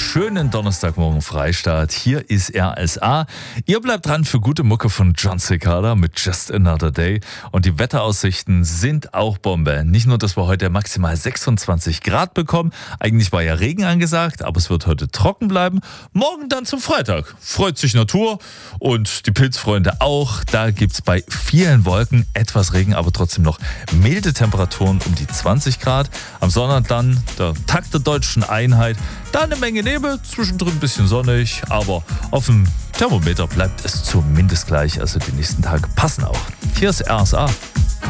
schönen Donnerstagmorgen Freistaat. Hier ist RSA. Ihr bleibt dran für gute Mucke von John Cicada mit Just Another Day. Und die Wetteraussichten sind auch Bombe. Nicht nur, dass wir heute maximal 26 Grad bekommen. Eigentlich war ja Regen angesagt, aber es wird heute trocken bleiben. Morgen dann zum Freitag. Freut sich Natur und die Pilzfreunde auch. Da gibt's bei vielen Wolken etwas Regen, aber trotzdem noch milde Temperaturen um die 20 Grad. Am Sonntag dann der Tag der deutschen Einheit. Da eine Menge Nebel, zwischendrin ein bisschen sonnig, aber auf dem Thermometer bleibt es zumindest gleich. Also die nächsten Tage passen auch. Hier ist RSA.